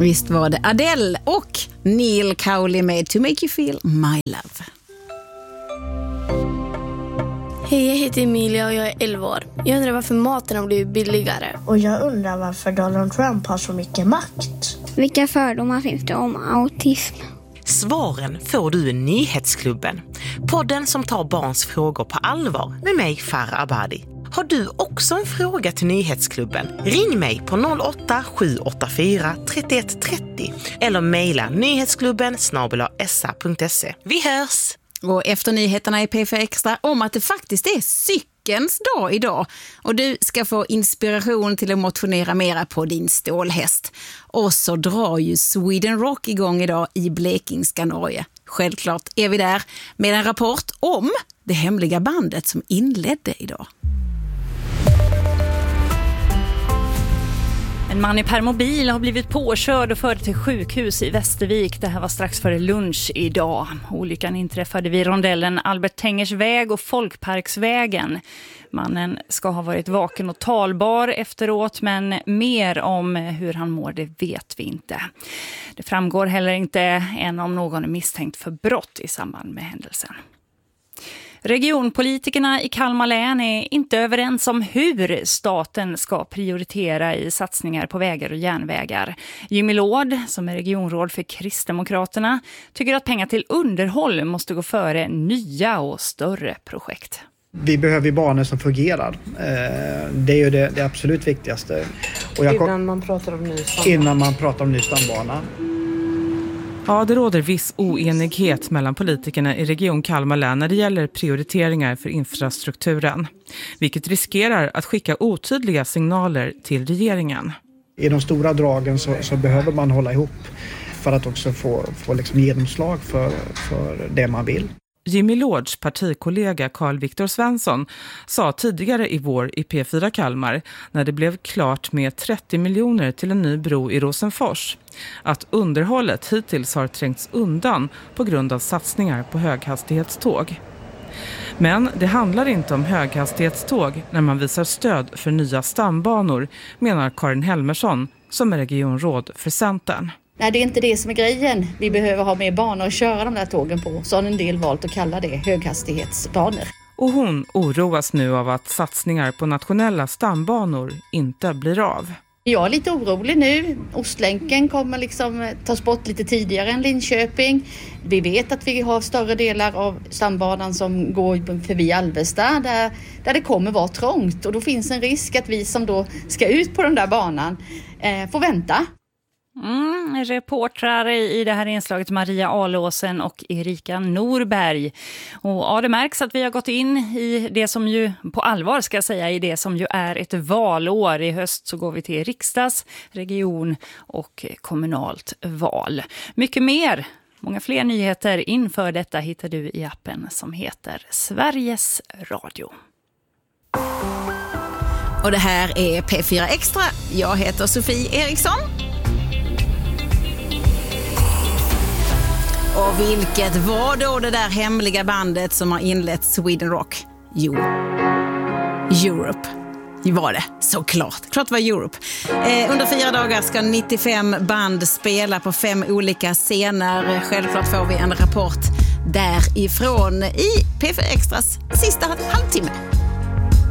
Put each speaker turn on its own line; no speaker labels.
Visst var det Adele och Neil Cowley med To Make You Feel My Love.
Hej, jag heter Emilia och jag är 11 år. Jag undrar varför maten har blivit billigare.
Och jag undrar varför Donald Trump har så mycket makt.
Vilka fördomar finns det om autism?
Svaren får du i Nyhetsklubben. Podden som tar barns frågor på allvar med mig, Farah Abadi. Har du också en fråga till Nyhetsklubben? Ring mig på 08-784 31 30 eller mejla nyhetsklubben@sa.se. Vi hörs!
Och efter nyheterna i P4 Extra om att det faktiskt är cykelns dag idag. Och du ska få inspiration till att motionera mera på din stålhäst. Och så drar ju Sweden Rock igång idag i Blekingska Norge. Självklart är vi där med en rapport om det hemliga bandet som inledde idag.
En man i permobil har blivit påkörd och förd till sjukhus i Västervik. Det här var strax före lunch idag. Olyckan inträffade vid rondellen Albert Tengers väg och Folkparksvägen. Mannen ska ha varit vaken och talbar efteråt, men mer om hur han mår det vet vi inte. Det framgår heller inte än om någon är misstänkt för brott i samband med händelsen. Regionpolitikerna i Kalmar län är inte överens om hur staten ska prioritera i satsningar på vägar och järnvägar. Jimmy Lord, som är regionråd för Kristdemokraterna, tycker att pengar till underhåll måste gå före nya och större projekt.
Vi behöver banor som fungerar. Det är ju det absolut viktigaste. Och
innan man pratar om ny stambana.
Ja, det råder viss oenighet mellan politikerna i Region Kalmar län när det gäller prioriteringar för infrastrukturen, vilket riskerar att skicka otydliga signaler till regeringen.
I de stora dragen så behöver man hålla ihop för att också få liksom genomslag för det man vill.
Jimmy Lords partikollega Carl Viktor Svensson sa tidigare i vår i P4 Kalmar, när det blev klart med 30 miljoner till en ny bro i Rosenfors, att underhållet hittills har trängts undan på grund av satsningar på höghastighetståg. Men det handlar inte om höghastighetståg när man visar stöd för nya stambanor, menar Karin Helmersson som är regionråd för Centern.
Nej, det är inte det som är grejen. Vi behöver ha mer banor att köra de där tågen på. Så har en del valt att kalla det höghastighetsbanor.
Och hon oroas nu av att satsningar på nationella stambanor inte blir av.
Jag är lite orolig nu. Ostlänken kommer liksom tas bort lite tidigare än Linköping. Vi vet att vi har större delar av stambanan som går förbi Alvesta där det kommer vara trångt. Och då finns en risk att vi som då ska ut på den där banan får vänta.
Reportrar i det här inslaget Maria Alåsen och Erika Norberg. Och ja, det märks att vi har gått in i det som ju på allvar ska jag säga i det som ju är ett valår. I höst så går vi till riksdags, region och kommunalt val. Mycket mer, många fler nyheter inför detta hittar du i appen som heter Sveriges Radio.
Och det här är P4 Extra. Jag heter Sofie Eriksson. Och vilket var då det där hemliga bandet som har inlett Sweden Rock? Jo, Europe. Var det, såklart. Klart var Europe. Under 4 dagar ska 95 band spela på 5 olika scener. Självklart får vi en rapport därifrån i P4 Extras sista halvtimme.